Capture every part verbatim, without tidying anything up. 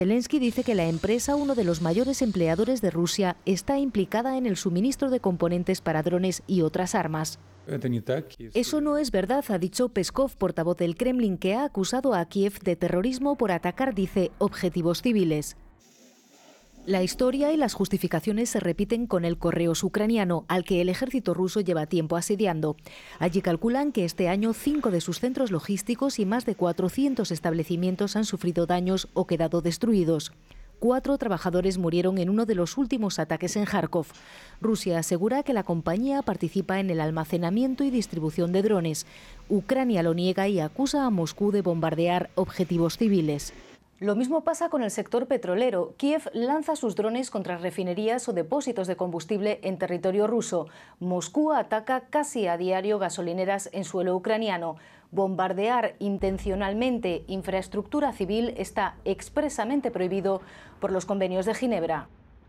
Zelensky dice que la empresa, uno de los mayores empleadores de Rusia, está implicada en el suministro de componentes para drones y otras armas. Eso no es verdad, ha dicho Peskov, portavoz del Kremlin, que ha acusado a Kiev de terrorismo por atacar, dice, objetivos civiles. La historia y las justificaciones se repiten con el Correos ucraniano, al que el ejército ruso lleva tiempo asediando. Allí calculan que este año cinco de sus centros logísticos y más de cuatrocientos establecimientos han sufrido daños o quedado destruidos. Cuatro trabajadores murieron en uno de los últimos ataques en Kharkov. Rusia asegura que la compañía participa en el almacenamiento y distribución de drones. Ucrania lo niega y acusa a Moscú de bombardear objetivos civiles. Lo mismo pasa con el sector petrolero. Kiev lanza sus drones contra refinerías o depósitos de combustible en territorio ruso. Moscú ataca casi a diario gasolineras en suelo ucraniano. Bombardear intencionalmente infraestructura civil está expresamente prohibido por los convenios de Ginebra.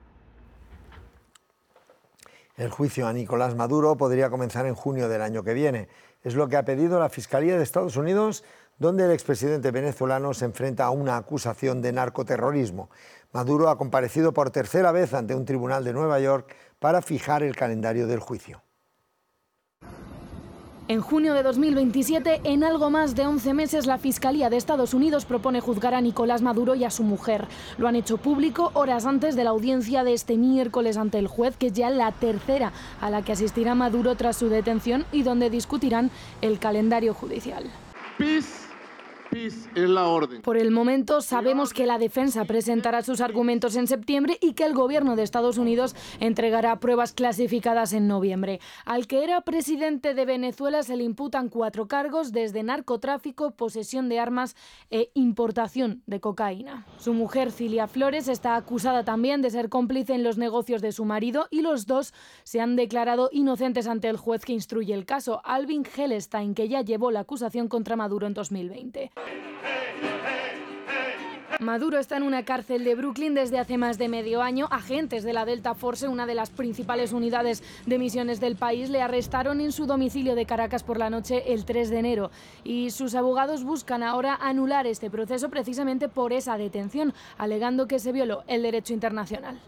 El juicio a Nicolás Maduro podría comenzar en junio del año que viene. Es lo que ha pedido la Fiscalía de Estados Unidos, donde el expresidente venezolano se enfrenta a una acusación de narcoterrorismo. Maduro ha comparecido por tercera vez ante un tribunal de Nueva York para fijar el calendario del juicio. En junio de dos mil veintisiete, en algo más de once meses, la Fiscalía de Estados Unidos propone juzgar a Nicolás Maduro y a su mujer. Lo han hecho público horas antes de la audiencia de este miércoles ante el juez, que es ya la tercera a la que asistirá Maduro tras su detención y donde discutirán el calendario judicial. Peace. Peace es la orden. Por el momento sabemos que la defensa presentará sus argumentos en septiembre y que el gobierno de Estados Unidos entregará pruebas clasificadas en noviembre. Al que era presidente de Venezuela se le imputan cuatro cargos, desde narcotráfico, posesión de armas e importación de cocaína. Su mujer, Cilia Flores, está acusada también de ser cómplice en los negocios de su marido y los dos se han declarado inocentes ante el juez que instruye el caso, Alvin Hellenstein, que ya llevó la acusación contra Maduro en dos mil veinte. Maduro está en una cárcel de Brooklyn desde hace más de medio año. Agentes de la Delta Force, una de las principales unidades de misiones del país, le arrestaron en su domicilio de Caracas por la noche el tres de enero. Y sus abogados buscan ahora anular este proceso precisamente por esa detención, alegando que se violó el derecho internacional.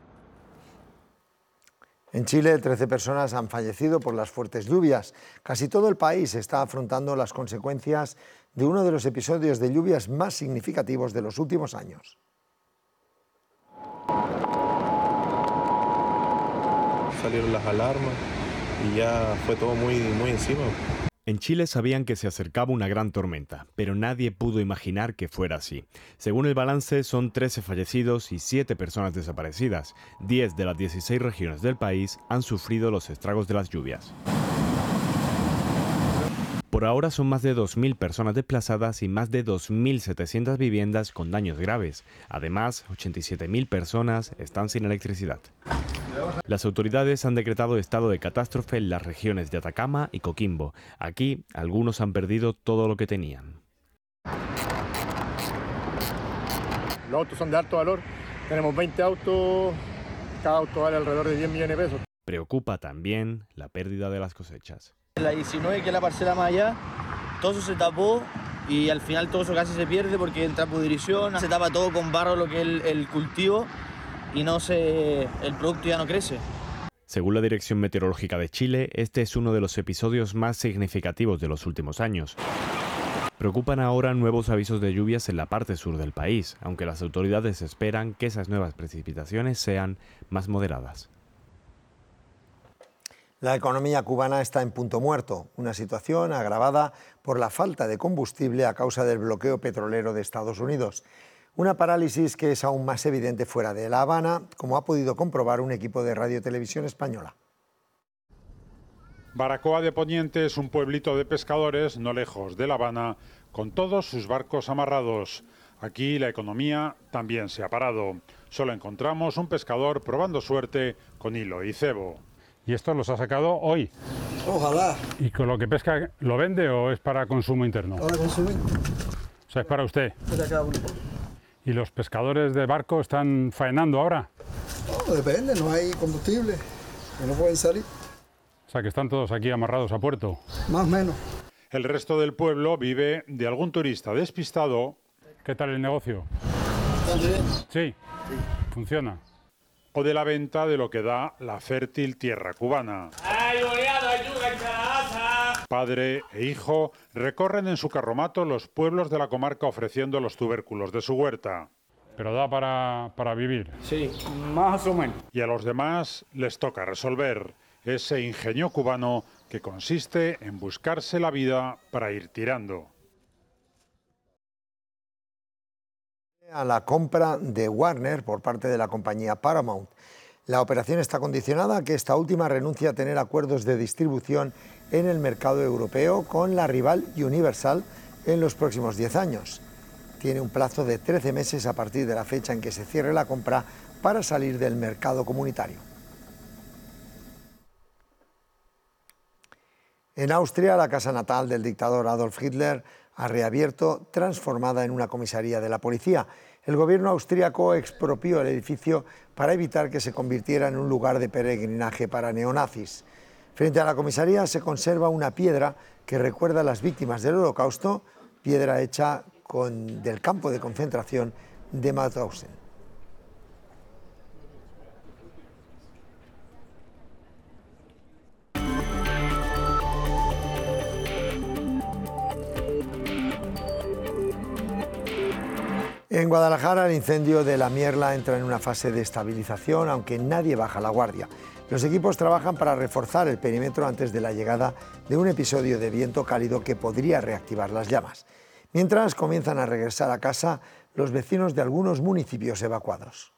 En Chile, trece personas han fallecido por las fuertes lluvias. Casi todo el país está afrontando las consecuencias de uno de los episodios de lluvias más significativos de los últimos años. Salieron las alarmas y ya fue todo muy, muy encima. En Chile sabían que se acercaba una gran tormenta, pero nadie pudo imaginar que fuera así. Según el balance, son trece fallecidos y siete personas desaparecidas. diez de las dieciséis regiones del país han sufrido los estragos de las lluvias. Por ahora son más de dos mil personas desplazadas y más de dos mil setecientas viviendas con daños graves. Además, ochenta y siete mil personas están sin electricidad. Las autoridades han decretado estado de catástrofe en las regiones de Atacama y Coquimbo. Aquí, algunos han perdido todo lo que tenían. Los autos son de alto valor. Tenemos veinte autos, cada auto vale alrededor de diez millones de pesos. Preocupa también la pérdida de las cosechas. La diecinueve, que es la parcela más allá, todo eso se tapó y al final todo eso casi se pierde porque entra pudrición, se tapa todo con barro lo que es el, el cultivo y no se, el producto ya no crece. Según la Dirección Meteorológica de Chile, este es uno de los episodios más significativos de los últimos años. Preocupan ahora nuevos avisos de lluvias en la parte sur del país, aunque las autoridades esperan que esas nuevas precipitaciones sean más moderadas. La economía cubana está en punto muerto, una situación agravada por la falta de combustible a causa del bloqueo petrolero de Estados Unidos. Una parálisis que es aún más evidente fuera de La Habana, como ha podido comprobar un equipo de Radio Televisión Española. Baracoa de Poniente es un pueblito de pescadores no lejos de La Habana, con todos sus barcos amarrados. Aquí la economía también se ha parado. Solo encontramos un pescador probando suerte con hilo y cebo. ¿Y esto los ha sacado hoy? Ojalá. ¿Y con lo que pesca lo vende o es para consumo interno? Para consumir. O sea, es para usted. Para cada uno. ¿Y los pescadores de barco están faenando ahora? No, depende, no hay combustible, no pueden salir. O sea, que están todos aquí amarrados a puerto. Más o menos. El resto del pueblo vive de algún turista despistado. ¿Qué tal el negocio? Sí, funciona. O de la venta de lo que da la fértil tierra cubana. Padre e hijo recorren en su carromato los pueblos de la comarca ofreciendo los tubérculos de su huerta. Pero da para, para vivir. Sí, más o menos. Y a los demás les toca resolver ese ingenio cubano que consiste en buscarse la vida para ir tirando. A la compra de Warner por parte de la compañía Paramount. La operación está condicionada a que esta última renuncie a tener acuerdos de distribución en el mercado europeo con la rival Universal en los próximos diez años. Tiene un plazo de trece meses a partir de la fecha en que se cierre la compra para salir del mercado comunitario. En Austria, la casa natal del dictador Adolf Hitler ha reabierto, transformada en una comisaría de la policía. El gobierno austríaco expropió el edificio para evitar que se convirtiera en un lugar de peregrinaje para neonazis. Frente a la comisaría se conserva una piedra que recuerda a las víctimas del Holocausto, piedra hecha con, del campo de concentración de Mauthausen. En Guadalajara, el incendio de La Mierla entra en una fase de estabilización, aunque nadie baja la guardia. Los equipos trabajan para reforzar el perímetro antes de la llegada de un episodio de viento cálido que podría reactivar las llamas. Mientras comienzan a regresar a casa los vecinos de algunos municipios evacuados.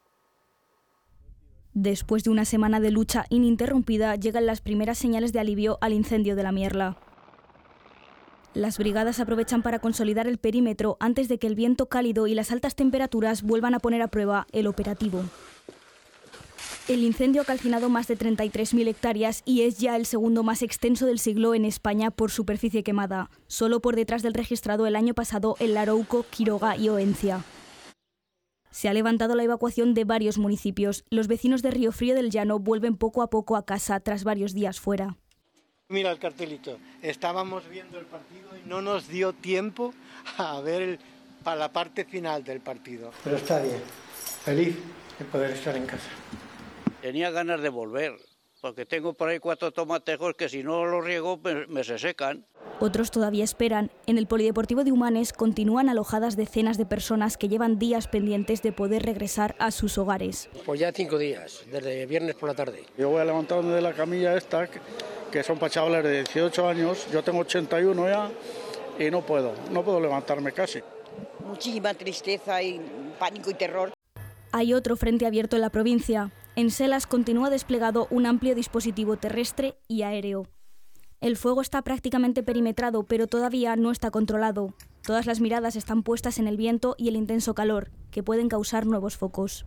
Después de una semana de lucha ininterrumpida, llegan las primeras señales de alivio al incendio de La Mierla. Las brigadas aprovechan para consolidar el perímetro antes de que el viento cálido y las altas temperaturas vuelvan a poner a prueba el operativo. El incendio ha calcinado más de treinta y tres mil hectáreas y es ya el segundo más extenso del siglo en España por superficie quemada, solo por detrás del registrado el año pasado en Larouco, Quiroga y Oencia. Se ha levantado la evacuación de varios municipios. Los vecinos de Riofrío del Llano vuelven poco a poco a casa tras varios días fuera. Mira el cartelito, estábamos viendo el partido y no nos dio tiempo a ver el, para la parte final del partido. Pero está bien, feliz de poder estar en casa. Tenía ganas de volver, porque tengo por ahí cuatro tomatejos que si no los riego me, me se secan. Otros todavía esperan. En el Polideportivo de Humanes continúan alojadas decenas de personas que llevan días pendientes de poder regresar a sus hogares. Pues ya cinco días, desde viernes por la tarde. Yo voy a levantarme de la camilla esta, que son para chavales de dieciocho años, yo tengo ochenta y uno ya y no puedo, no puedo levantarme casi. Muchísima tristeza y pánico y terror. Hay otro frente abierto en la provincia. En Selas continúa desplegado un amplio dispositivo terrestre y aéreo. El fuego está prácticamente perimetrado, pero todavía no está controlado. Todas las miradas están puestas en el viento y el intenso calor, que pueden causar nuevos focos.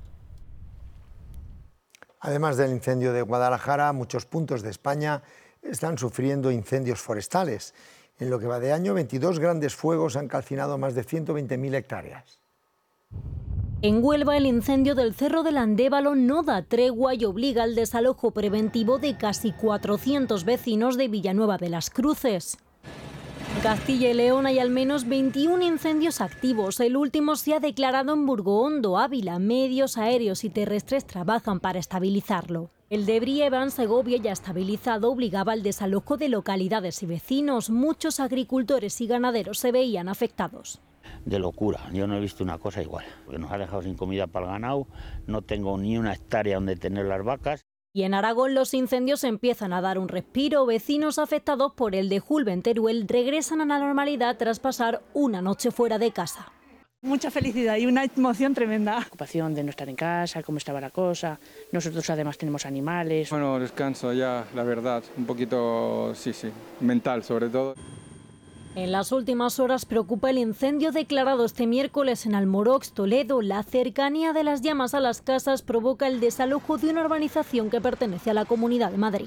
Además del incendio de Guadalajara, muchos puntos de España están sufriendo incendios forestales. En lo que va de año, veintidós grandes fuegos han calcinado más de ciento veinte mil hectáreas. En Huelva, el incendio del Cerro del Andévalo no da tregua y obliga al desalojo preventivo de casi cuatrocientos vecinos de Villanueva de las Cruces. En Castilla y León hay al menos veintiún incendios activos. El último se ha declarado en Burgohondo, Ávila. Medios aéreos y terrestres trabajan para estabilizarlo. El de Brieva, en Segovia, ya estabilizado, obligaba al desalojo de localidades y vecinos. Muchos agricultores y ganaderos se veían afectados. De locura, yo no he visto una cosa igual, porque nos ha dejado sin comida para el ganado, no tengo ni una hectárea donde tener las vacas. Y en Aragón los incendios empiezan a dar un respiro. Vecinos afectados por el de Julbe en Teruel regresan a la normalidad tras pasar una noche fuera de casa. Mucha felicidad y una emoción tremenda. Ocupación de no estar en casa, cómo estaba la cosa. Nosotros además tenemos animales. Bueno, descanso ya, la verdad, un poquito, sí, sí, mental sobre todo. En las últimas horas preocupa el incendio declarado este miércoles en Almorox, Toledo. La cercanía de las llamas a las casas provoca el desalojo de una urbanización que pertenece a la Comunidad de Madrid.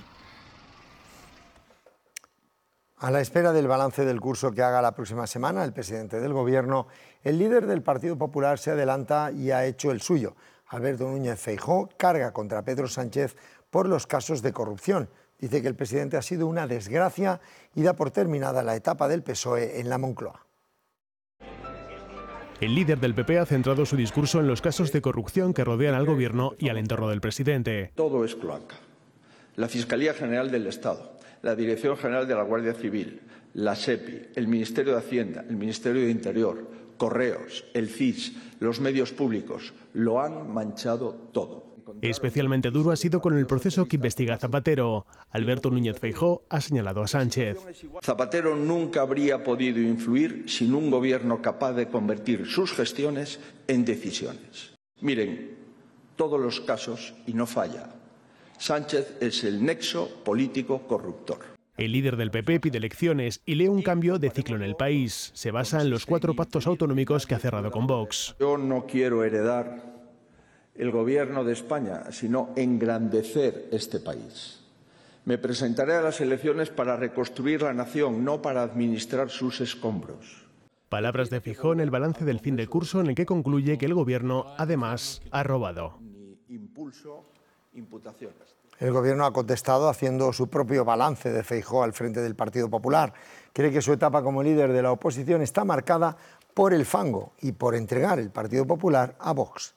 A la espera del balance del curso que haga la próxima semana el presidente del Gobierno, el líder del Partido Popular se adelanta y ha hecho el suyo. Alberto Núñez Feijóo carga contra Pedro Sánchez por los casos de corrupción. Dice que el presidente ha sido una desgracia y da por terminada la etapa del P S O E en la Moncloa. El líder del P P ha centrado su discurso en los casos de corrupción que rodean al gobierno y al entorno del presidente. Todo es cloaca. La Fiscalía General del Estado, la Dirección General de la Guardia Civil, la SEPI, el Ministerio de Hacienda, el Ministerio de Interior, Correos, el C I S, los medios públicos, lo han manchado todo. Especialmente duro ha sido con el proceso que investiga a Zapatero. Alberto Núñez Feijóo ha señalado a Sánchez. Zapatero nunca habría podido influir sin un gobierno capaz de convertir sus gestiones en decisiones. Miren, todos los casos y no falla. Sánchez es el nexo político corruptor. El líder del P P pide elecciones y lee un cambio de ciclo en el país. Se basa en los cuatro pactos autonómicos que ha cerrado con Vox. Yo no quiero heredar el gobierno de España, sino engrandecer este país. Me presentaré a las elecciones para reconstruir la nación, no para administrar sus escombros. Palabras de Feijóo en el balance del fin de curso, en el que concluye que el gobierno, además, ha robado. Impulso, imputaciones. El gobierno ha contestado haciendo su propio balance de Feijóo al frente del Partido Popular. Cree que su etapa como líder de la oposición está marcada por el fango y por entregar el Partido Popular a Vox.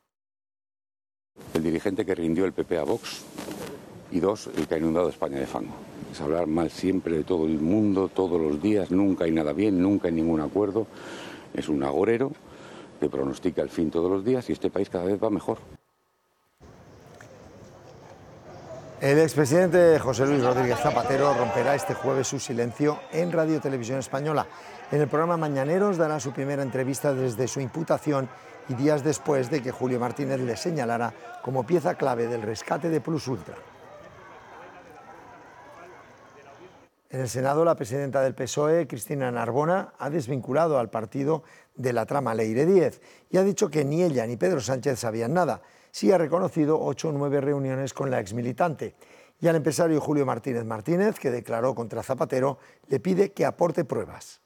El dirigente que rindió el P P a Vox y dos, el que ha inundado España de fango. Es hablar mal siempre de todo el mundo, todos los días, nunca hay nada bien, nunca hay ningún acuerdo. Es un agorero que pronostica el fin todos los días y este país cada vez va mejor. El expresidente José Luis Rodríguez Zapatero romperá este jueves su silencio en Radio Televisión Española. En el programa Mañaneros dará su primera entrevista desde su imputación y días después de que Julio Martínez le señalara como pieza clave del rescate de Plus Ultra. En el Senado, la presidenta del P S O E, Cristina Narbona, ha desvinculado al partido de la trama Leire Díez y ha dicho que ni ella ni Pedro Sánchez sabían nada. Sí ha reconocido ocho o nueve reuniones con la exmilitante. Y al empresario Julio Martínez Martínez, que declaró contra Zapatero, le pide que aporte pruebas.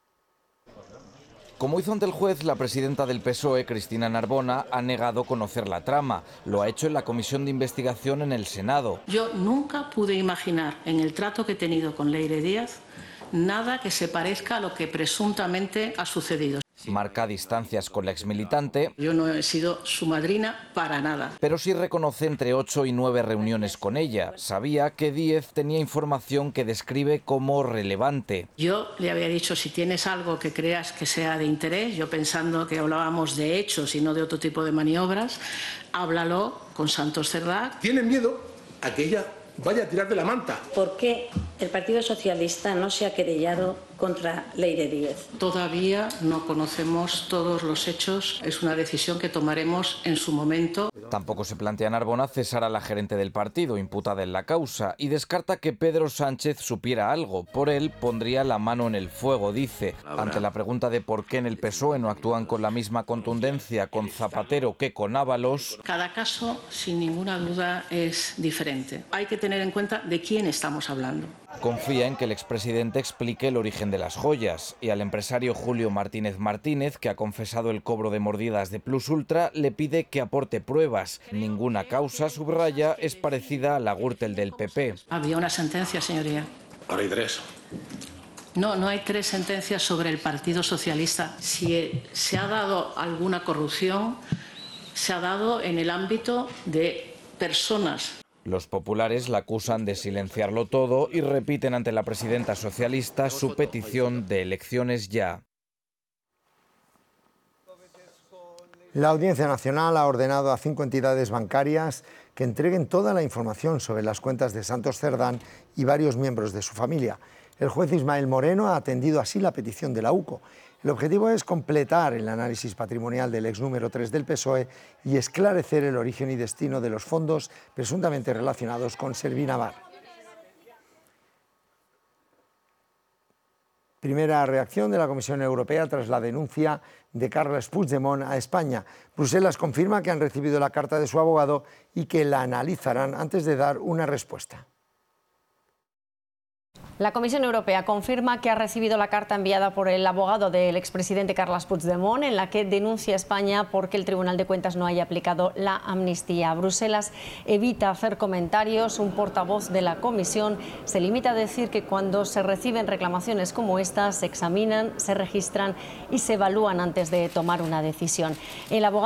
Como hizo ante el juez, la presidenta del P S O E, Cristina Narbona, ha negado conocer la trama. Lo ha hecho en la comisión de investigación en el Senado. Yo nunca pude imaginar en el trato que he tenido con Leire Díez nada que se parezca a lo que presuntamente ha sucedido. Marca distancias con la exmilitante. Yo no he sido su madrina para nada. Pero sí reconoce entre ocho y nueve reuniones con ella. Sabía que Díez tenía información que describe como relevante. Yo le había dicho, si tienes algo que creas que sea de interés, yo pensando que hablábamos de hechos y no de otro tipo de maniobras, háblalo con Santos Cerdá. Tienen miedo a que ella vaya a tirar de la manta. ¿Por qué el Partido Socialista no se ha querellado contra Leire Díez? Todavía no conocemos todos los hechos. Es una decisión que tomaremos en su momento. Tampoco se plantea Narbona cesar a la gerente del partido, imputada en la causa, y descarta que Pedro Sánchez supiera algo. Por él pondría la mano en el fuego, dice. Ante la pregunta de por qué en el P S O E no actúan con la misma contundencia con Zapatero que con Ábalos. Cada caso, sin ninguna duda, es diferente. Hay que tener en cuenta de quién estamos hablando. Confía en que el expresidente explique el origen de las joyas y al empresario Julio Martínez Martínez, que ha confesado el cobro de mordidas de Plus Ultra, le pide que aporte pruebas. Ninguna causa, subraya, es parecida a la Gürtel del P P. Había una sentencia, señoría. Ahora hay tres. No, no hay tres sentencias sobre el Partido Socialista. Si se ha dado alguna corrupción, se ha dado en el ámbito de personas. Los populares la acusan de silenciarlo todo y repiten ante la presidenta socialista su petición de elecciones ya. La Audiencia Nacional ha ordenado a cinco entidades bancarias que entreguen toda la información sobre las cuentas de Santos Cerdán y varios miembros de su familia. El juez Ismael Moreno ha atendido así la petición de la U C O. El objetivo es completar el análisis patrimonial del ex número tres del P S O E y esclarecer el origen y destino de los fondos presuntamente relacionados con Servinavar. Primera reacción de la Comisión Europea tras la denuncia de Carles Puigdemont a España. Bruselas confirma que han recibido la carta de su abogado y que la analizarán antes de dar una respuesta. La Comisión Europea confirma que ha recibido la carta enviada por el abogado del expresidente Carles Puigdemont, en la que denuncia a España porque el Tribunal de Cuentas no haya aplicado la amnistía. Bruselas evita hacer comentarios. Un portavoz de la Comisión se limita a decir que cuando se reciben reclamaciones como estas, se examinan, se registran y se evalúan antes de tomar una decisión. El abogado